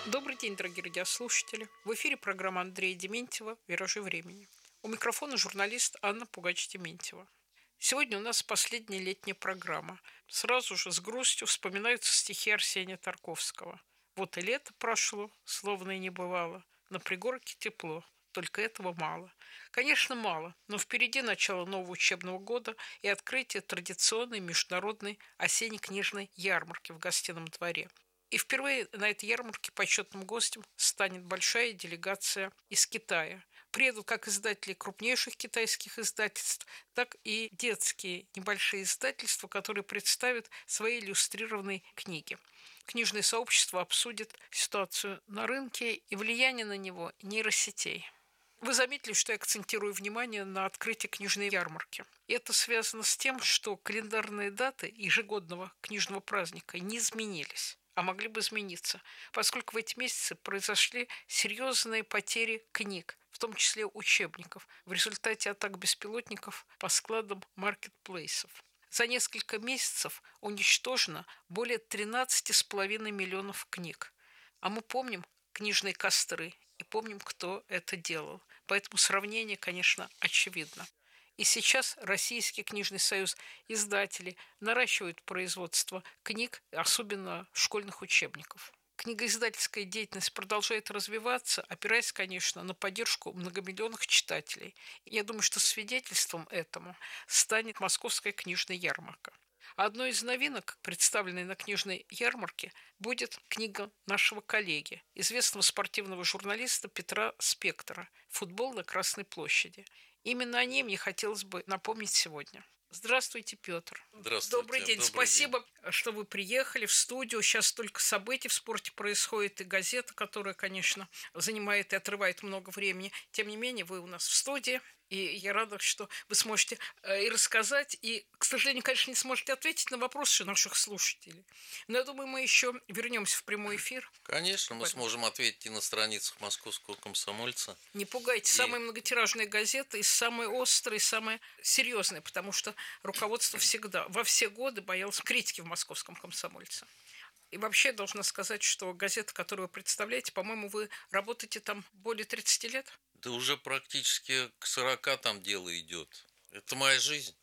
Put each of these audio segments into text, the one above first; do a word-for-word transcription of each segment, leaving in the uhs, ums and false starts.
Добрый день, дорогие радиослушатели. В эфире программа Андрея Дементьева «Виражи времени». У микрофона журналист Анна Пугач-Дементьева. Сегодня у нас последняя летняя программа. Сразу же с грустью вспоминаются стихи Арсения Тарковского. «Вот и лето прошло, словно и не бывало, на пригорке тепло, только этого мало». Конечно, мало, но впереди начало нового учебного года и открытие традиционной международной осенней книжной ярмарки в Гостином дворе. И впервые на этой ярмарке почетным гостем станет большая делегация из Китая. Приедут как издатели крупнейших китайских издательств, так и детские небольшие издательства, которые представят свои иллюстрированные книги. Книжное сообщество обсудит ситуацию на рынке и влияние на него нейросетей. Вы заметили, что я акцентирую внимание на открытии книжной ярмарки. И это связано с тем, что календарные даты ежегодного книжного праздника не изменились, а могли бы измениться, поскольку в эти месяцы произошли серьезные потери книг, в том числе учебников, в результате атак беспилотников по складам маркетплейсов. За несколько месяцев уничтожено более тринадцати с половиной миллионов книг. А мы помним книжные костры и помним, кто это делал. Поэтому сравнение, конечно, очевидно. И сейчас Российский книжный союз издателей наращивает производство книг, особенно школьных учебников. Книгоиздательская деятельность продолжает развиваться, опираясь, конечно, на поддержку многомиллионных читателей. Я думаю, что свидетельством этому станет Московская книжная ярмарка. Одной из новинок, представленной на книжной ярмарке, будет книга нашего коллеги, известного спортивного журналиста Петра Спектора «Футбол на Красной площади». Именно о ней мне хотелось бы напомнить сегодня. Здравствуйте, Петр. Здравствуйте. Добрый день. Добрый Спасибо, день. что вы приехали в студию. Сейчас столько событий в спорте происходит, и газета, которая, конечно, занимает и отрывает много времени. Тем не менее, вы у нас в студии, и я рада, что вы сможете и рассказать, и, к сожалению, конечно, не сможете ответить на вопросы наших слушателей. Но я думаю, мы еще вернемся в прямой эфир. Конечно, мы сможем ответить и на страницах Московского комсомольца. Не пугайте, И... самая многотиражная газета, и самая острая, и самая серьезная, потому что руководство всегда, во все годы боялось критики в Московском комсомольце. И вообще должна сказать, что газета, которую вы представляете, по-моему, вы работаете там более тридцати лет? Да уже практически к сорока там дело идет. Это моя жизнь.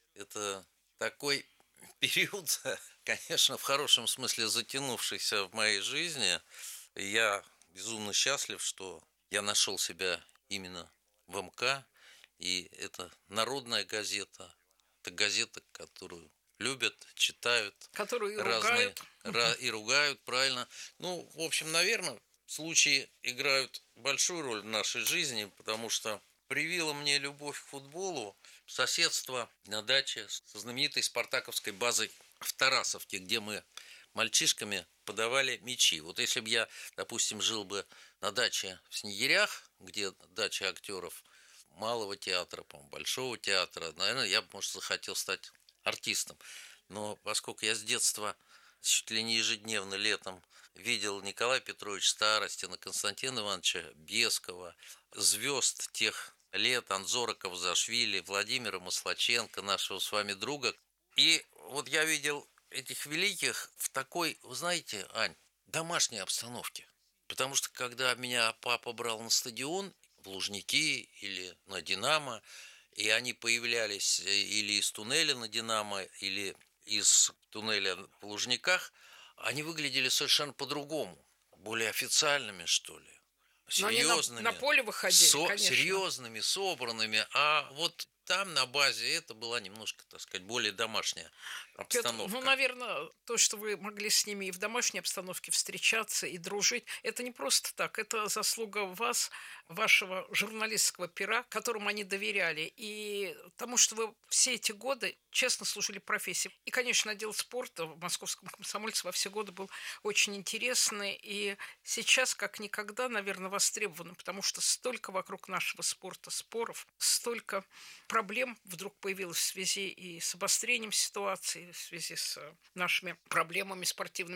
Это такой период, конечно, в хорошем смысле затянувшийся в моей жизни. И я безумно счастлив, что я нашел себя именно в эм ка. И это народная газета. Это газета, которую любят, читают. Которую и разные, ругают. И ругают, правильно. Ну, в общем, наверное, случаи играют большую роль в нашей жизни, потому что привила мне любовь к футболу соседство на даче со знаменитой спартаковской базой в Тарасовке, где мы мальчишками подавали мячи. Вот если бы я, допустим, жил бы на даче в Снегирях, где дача актеров малого театра, по-моему, большого театра, наверное, я бы, может, захотел стать артистом. Но поскольку я с детства чуть ли не ежедневно летом видел Николая Петровича Старостина, Константина Ивановича Бескова, звезд тех лет, Анзора Кавзашвили, Владимира Маслаченко, нашего с вами друга. И вот я видел этих великих в такой, вы знаете, Ань, домашней обстановке. Потому что когда меня папа брал на стадион, в Лужники или на Динамо, и они появлялись или из туннеля на Динамо, или из туннеля в Лужниках, они выглядели совершенно по-другому, более официальными, что ли, серьезными. На, на поле выходили, со- конечно. Серьезными, собранными, а вот там на базе это была немножко, так сказать, более домашняя обстановка. Петр, ну, наверное, то, что вы могли с ними и в домашней обстановке встречаться и дружить, это не просто так, это заслуга вас, вашего журналистского пера, которому они доверяли, и тому, что вы все эти годы честно служили профессии. И, конечно, отдел спорта в Московском комсомольце во все годы был очень интересный, и сейчас, как никогда, наверное, востребован, потому что столько вокруг нашего спорта споров, столько проблем вдруг появилось в связи и с обострением ситуации, в связи с нашими проблемами спортивными.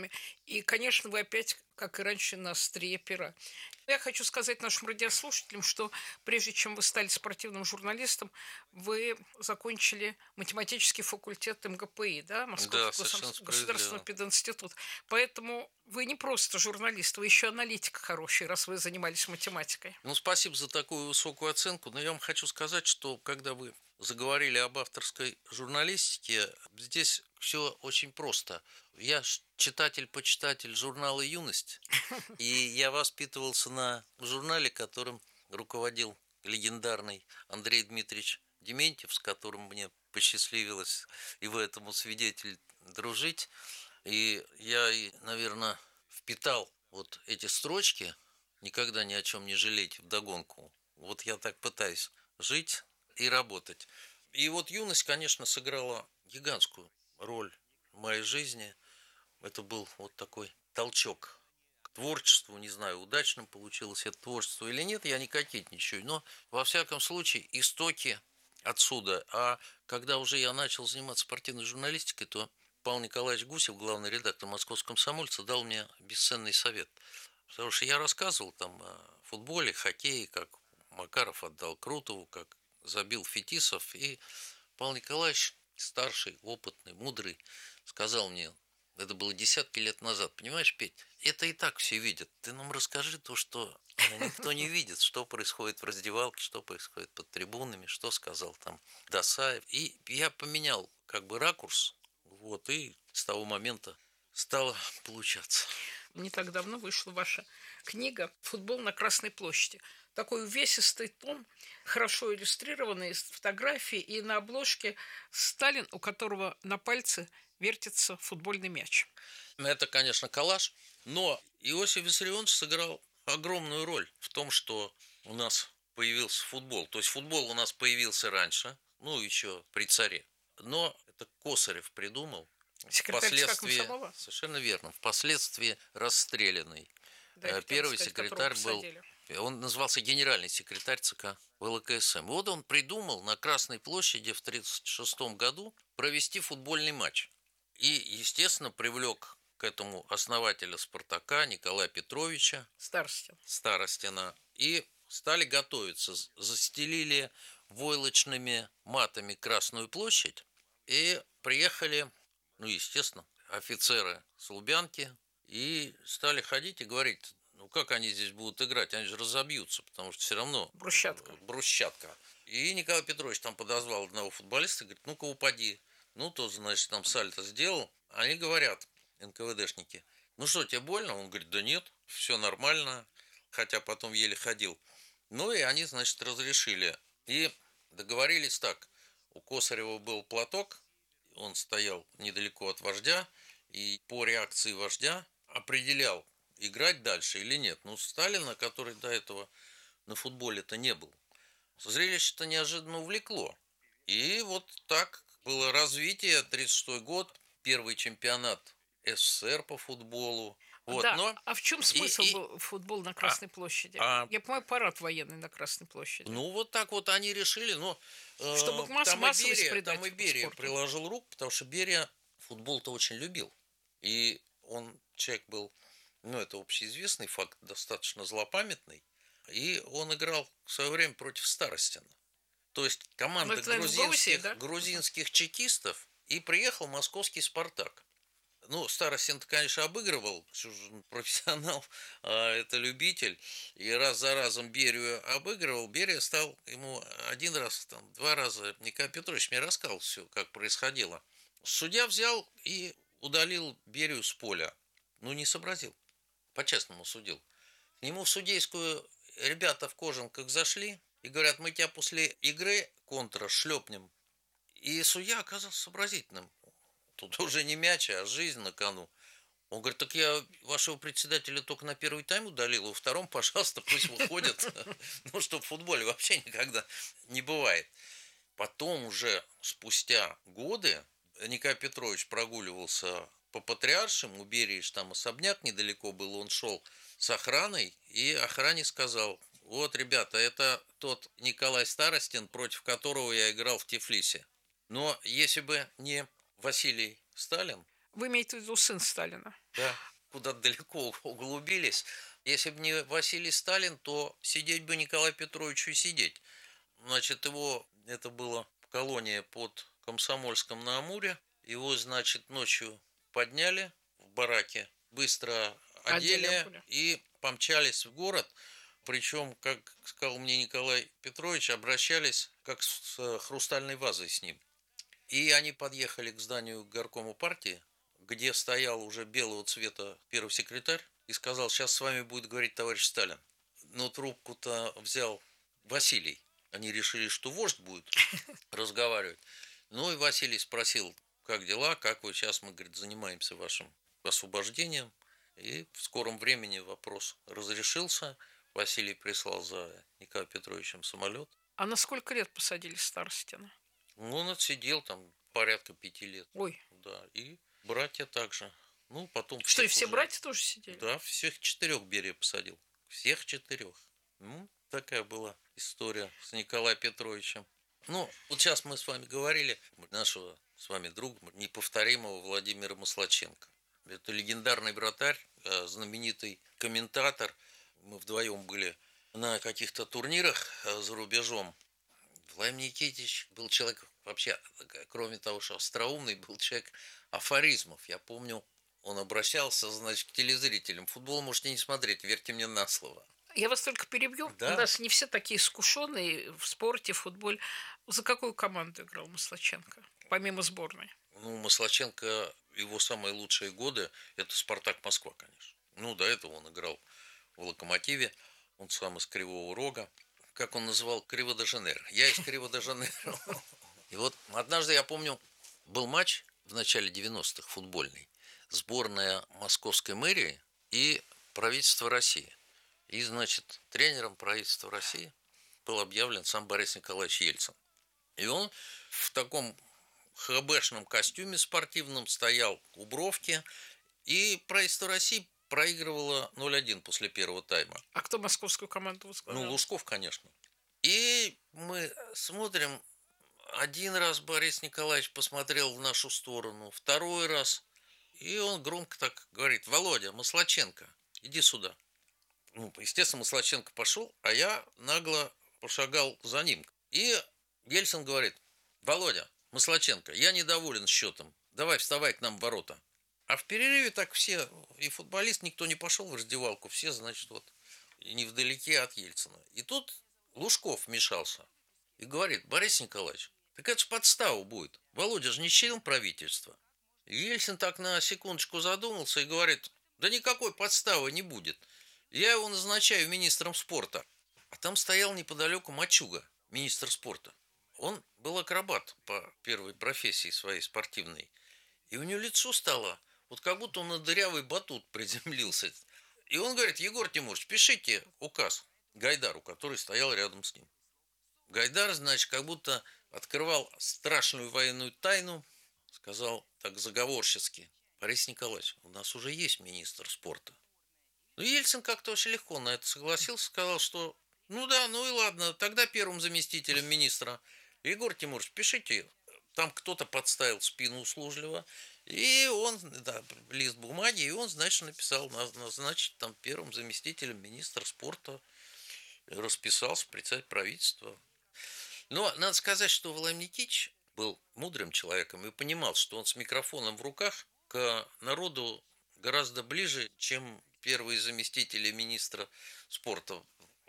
И, конечно, вы опять, как и раньше, на острие пера. Я хочу сказать нашим радиослушателям, что прежде чем вы стали спортивным журналистом, вы закончили математический факультет эм гэ пэ и, да, Да, Московский совершенно государственный государственный справедливо. пединститут. Поэтому вы не просто журналист, вы еще аналитик хороший, раз вы занимались математикой. Ну, спасибо за такую высокую оценку, но я вам хочу сказать, что когда вы заговорили об авторской журналистике, здесь все очень просто. Я ж читатель-почитатель журнала «Юность», и я воспитывался на журнале, которым руководил легендарный Андрей Дмитриевич Дементьев, с которым мне посчастливилось и в этом свидетель дружить. И я, наверное, впитал вот эти строчки «Никогда ни о чем не жалеть» вдогонку. Вот я так пытаюсь жить и работать. И вот «Юность», конечно, сыграла гигантскую роль в моей жизни. Это был вот такой толчок к творчеству. Не знаю, удачным получилось это творчество или нет, я не кокетничаю. Но, во всяком случае, истоки отсюда. А когда уже я начал заниматься спортивной журналистикой, то Павел Николаевич Гусев, главный редактор «Московского комсомольца», дал мне бесценный совет. Потому что я рассказывал там о футболе, хоккее, как Макаров отдал Крутову, как забил Фетисов. И Павел Николаевич, старший, опытный, мудрый, сказал мне, это было десятки лет назад, понимаешь, Петь, это и так все видят. Ты нам расскажи то, что никто не видит, что происходит в раздевалке, что происходит под трибунами, что сказал там Досаев. И я поменял как бы ракурс, вот, и с того момента стало получаться. Не так давно вышла ваша книга «Футбол на Красной площади». Такой увесистый том, хорошо иллюстрированный, с фотографией, и на обложке Сталин, у которого на пальце вертится футбольный мяч. Это, конечно, коллаж, но Иосиф Виссарионович сыграл огромную роль в том, что у нас появился футбол. То есть футбол у нас появился раньше, ну, еще при царе. Но это Косарев придумал. Секретарь ЦК комсомола? Совершенно верно. Впоследствии расстрелянный. Да, Первый сказать, секретарь был... посадили. Он назывался генеральный секретарь ЦК вэ эл ка эс эм. Вот он придумал на Красной площади в тридцать шестом году провести футбольный матч. И, естественно, привлек к этому основателя «Спартака» Николая Петровича Старостина. Старостина. И стали готовиться. Застелили войлочными матами Красную площадь. И приехали, ну, естественно, офицеры с Лубянки. И стали ходить и говорить, ну, как они здесь будут играть? Они же разобьются, потому что все равно... Брусчатка. Брусчатка. И Николай Петрович там подозвал одного футболиста и говорит, ну-ка упади. Ну, тот, значит, там сальто сделал. Они говорят, эн ка вэ дэшники, ну что, тебе больно? Он говорит, да нет, все нормально. Хотя потом еле ходил. Ну, и они, значит, разрешили. И договорились так. У Косарева был платок, он стоял недалеко от вождя, и по реакции вождя определял, играть дальше или нет. Ну, Сталина, который до этого на футболе-то не был, зрелище-то неожиданно увлекло. И вот так было развитие, тридцать шестой год, первый чемпионат эс эс эс эр по футболу. Вот, да, но... а в чем смысл и, был футбол на Красной а, площади? А, Я понимаю, парад военный на Красной площади. Ну, вот так вот они решили, но... Э, Чтобы масс, там, массовость и Берия, придать там и Берия приложил руку, потому что Берия футбол-то очень любил. И он, человек был, ну, это общеизвестный факт, достаточно злопамятный. И он играл в свое время против Старостина. То есть команда грузинских, Голосии, да? грузинских чекистов, и приехал московский «Спартак». Ну, Старостин, конечно, обыгрывал, профессионал, а это любитель, и раз за разом Берию обыгрывал. Берия стал ему один раз, там, два раза. Николай Петрович мне рассказал все, как происходило. Судья взял и удалил Берию с поля. Ну, не сообразил. По-честному судил. К нему в судейскую ребята в кожанках зашли и говорят, мы тебя после игры контра шлепнем. И судья оказался сообразительным. Тут уже не мяч, а жизнь на кону. Он говорит, так я вашего председателя только на первый тайм удалил, а во втором, пожалуйста, пусть выходит. Ну, что в футболе вообще никогда не бывает. Потом уже спустя годы Николай Петрович прогуливался по Патриаршим, у Берии там особняк недалеко был, он шел с охраной, и охране сказал, вот, ребята, это тот Николай Старостин, против которого я играл в Тифлисе. Но если бы не Василий Сталин. Вы имеете в виду сын Сталина? Да. куда-то далеко углубились. Если бы не Василий Сталин, то сидеть бы Николаю Петровичу и сидеть. Значит, его, это была колония под Комсомольском на Амуре. Его, значит, ночью подняли в бараке, быстро Одели одели Ампуля. и помчались в город. Причем, как сказал мне Николай Петрович, обращались как с хрустальной вазой с ним. И они подъехали к зданию горкома партии, где стоял уже белого цвета первый секретарь, и сказал: сейчас с вами будет говорить товарищ Сталин. Но трубку-то взял Василий. Они решили, что вождь будет разговаривать. Ну и Василий спросил: как дела, как вы? Сейчас мы, говорит, занимаемся вашим освобождением. И в скором времени вопрос разрешился. Василий прислал за Николаем Петровичем самолет. А на сколько лет посадили Старостина? Ну, он отсидел там порядка пяти лет. Ой. Да, и братья также. Ну, потом... Что, и все уже... братья тоже сидели? Да, всех четырех Берия посадил. Всех четырех. Ну, такая была история с Николаем Петровичем. Ну, вот сейчас мы с вами говорили нашего с вами друга, неповторимого Владимира Маслаченко. Это легендарный вратарь, знаменитый комментатор. Мы вдвоем были на каких-то турнирах за рубежом. Владимир Никитич был человек вообще, кроме того, что остроумный, был человек афоризмов. Я помню, он обращался, значит, к телезрителям: футбол можете не смотреть, верьте мне на слово. Я вас только перебью. Да. У нас не все такие искушенные в спорте, в футболе. За какую команду играл Маслаченко, помимо сборной? Ну, Маслаченко, его самые лучшие годы – это «Спартак Москва», конечно. Ну, до этого он играл в «Локомотиве», он сам из Кривого Рога. Как он называл? Криво-де-Жанейро. Я из Криво-де-Жанейро. И вот однажды, я помню, был матч в начале девяностых футбольный. Сборная Московской мэрии и правительство России. И, значит, тренером правительства России был объявлен сам Борис Николаевич Ельцин. И он в таком хэбэшном костюме спортивном стоял у бровки. И правительство России проигрывало ноль один после первого тайма. А кто московскую команду возглавлял? Ну, Лужков, конечно. И мы смотрим, один раз Борис Николаевич посмотрел в нашу сторону, второй раз, и он громко так говорит: Володя, Маслаченко, иди сюда. Ну, естественно, Маслаченко пошел, а я нагло пошагал за ним. И Ельцин говорит: Володя, Маслаченко, я недоволен счетом, давай вставай к нам в ворота. А в перерыве так все, и футболист, никто не пошел в раздевалку, все, значит, вот, невдалеке от Ельцина. И тут Лужков вмешался и говорит: Борис Николаевич, так это же подстава будет. Володя же не член правительства. И Ельцин так на секундочку задумался и говорит: да никакой подставы не будет. Я его назначаю министром спорта. А там стоял неподалеку Мачуга, министр спорта. Он был акробат по первой профессии своей спортивной. И у него лицо стало, вот как будто он на дырявый батут приземлился. И он говорит: Егор Тимурович, пишите указ Гайдару, который стоял рядом с ним. Гайдар, значит, как будто открывал страшную военную тайну, сказал так заговорчески: Борис Николаевич, у нас уже есть министр спорта. Ну, Ельцин как-то очень легко на это согласился, сказал, что ну да, ну и ладно, тогда первым заместителем министра Егор Тимурович, пишите. Там кто-то подставил спину услужливо, и он, да, лист бумаги, и он, значит, написал, назначить там первым заместителем министра спорта, расписался, председатель правительства. Но надо сказать, что Владимир Никитич был мудрым человеком и понимал, что он с микрофоном в руках к народу гораздо ближе, чем первые заместители министра спорта.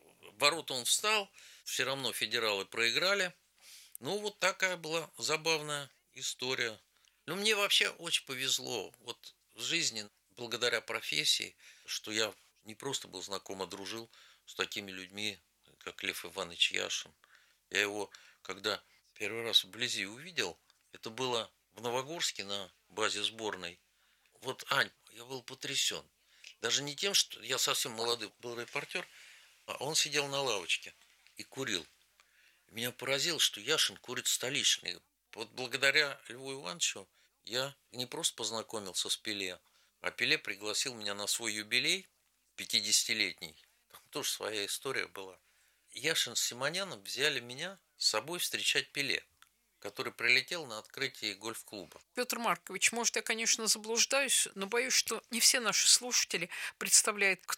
В ворота он встал, все равно федералы проиграли. Ну, вот такая была забавная история. Но мне вообще очень повезло вот в жизни, благодаря профессии, что я не просто был знаком, а дружил с такими людьми, как Лев Иванович Яшин. Я его, когда первый раз вблизи увидел, это было в Новогорске на базе сборной. Вот, Ань, я был потрясен. Даже не тем, что я совсем молодой был репортер, а он сидел на лавочке и курил. Меня поразило, что Яшин курит столичный. Вот благодаря Льву Ивановичу я не просто познакомился с Пеле, а Пеле пригласил меня на свой юбилей пятидесятилетний. Там тоже своя история была. Яшин с Симоняном взяли меня с собой встречать Пеле. который прилетел на открытие гольф-клуба. Петр Маркович, может, я, конечно, заблуждаюсь, но боюсь, что не все наши слушатели представляют,